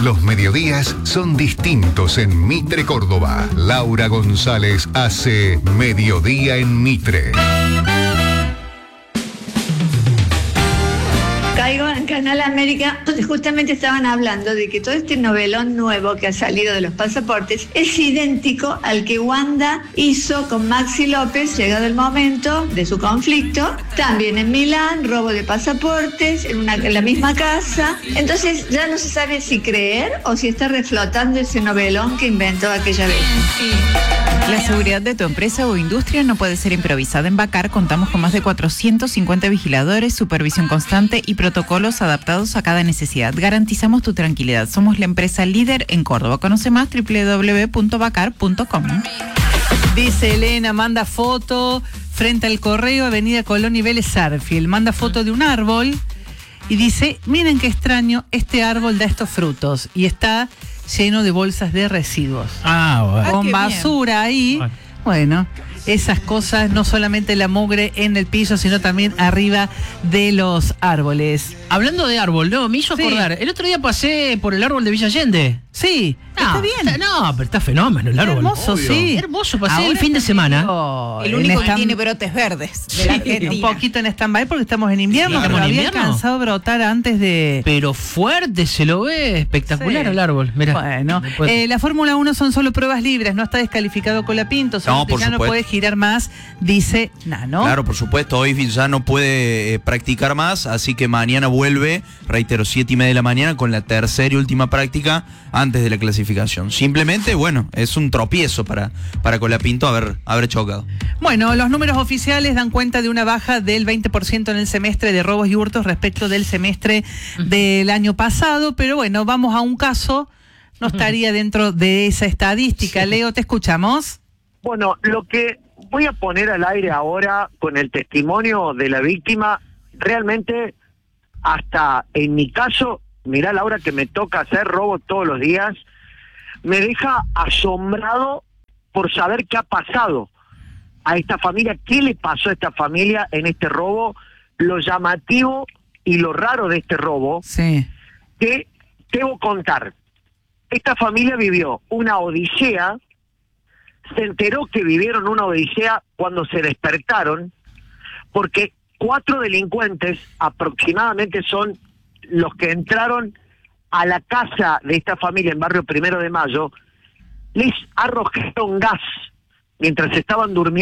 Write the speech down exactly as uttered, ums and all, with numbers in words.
Los mediodías son distintos en Mitre, Córdoba. Laura González hace Mediodía en Mitre. Caigo en Canal América, donde justamente estaban hablando de que todo este novelón nuevo que ha salido de los pasaportes es idéntico al que Wanda hizo con Maxi López, llegado el momento de su conflicto, también en Milán, robo de pasaportes, en, una, en la misma casa. Entonces ya no se sabe si creer o si está reflotando ese novelón que inventó aquella vez. La seguridad de tu empresa o industria no puede ser improvisada. En Bacar contamos con más de cuatrocientos cincuenta vigiladores, supervisión constante y protocolos adaptados a cada necesidad. Garantizamos tu tranquilidad. Somos la empresa líder en Córdoba. Conoce más doble u doble u doble u punto bacar punto com. Dice Elena, manda foto frente al correo, Avenida Colón y Vélez Sarsfield. Manda foto de un árbol y dice, miren qué extraño, este árbol da estos frutos. Y está lleno de bolsas de residuos. Ah, bueno. Con Ah, basura ahí. Bueno. Bueno, esas cosas, no solamente la mugre en el piso, sino también arriba de los árboles. Hablando de árbol, no, me hizo Sí. acordar. El otro día pasé por el árbol de Villa Allende. Sí, No, está bien. No, pero está fenómeno el árbol. Hermoso, Obvio. sí. Hermoso, pasé Ahora el fin de está semana. medio El en único que stand- tiene brotes verdes de Sí, la un Argentina. poquito en stand-by porque estamos en invierno, Sí, pero estamos en había invierno. alcanzado a brotar antes de... Pero fuerte se lo ve, espectacular Sí. el árbol. Mirá. Bueno, Después- eh, la Fórmula uno son solo pruebas libres, no está descalificado Colapinto, solo No, que por ya no supuesto. puede girar más, dice Nano. Claro, por supuesto, hoy ya no puede eh, practicar más, así que mañana vuelve, reitero, siete y media de la mañana con la tercera y última práctica antes de la clasificación. Simplemente, bueno, es un tropiezo para, para Colapinto haber, haber chocado. Bueno, los números oficiales dan cuenta de una baja del veinte por ciento en el semestre de robos y hurtos respecto del semestre del año pasado, pero bueno, vamos a un caso, no estaría dentro de esa estadística. Leo, te escuchamos. Bueno, lo que voy a poner al aire ahora con el testimonio de la víctima, realmente, hasta en mi caso, mirá Laura que me toca hacer robo todos los días, me deja asombrado por saber qué ha pasado a esta familia, qué le pasó a esta familia en este robo, lo llamativo y lo raro de este robo, Sí. que debo contar. Esta familia vivió una odisea, se enteró que vivieron una odisea cuando se despertaron, porque cuatro delincuentes aproximadamente son los que entraron a la casa de esta familia en Barrio Primero de Mayo, les arrojaron gas mientras estaban durmiendo.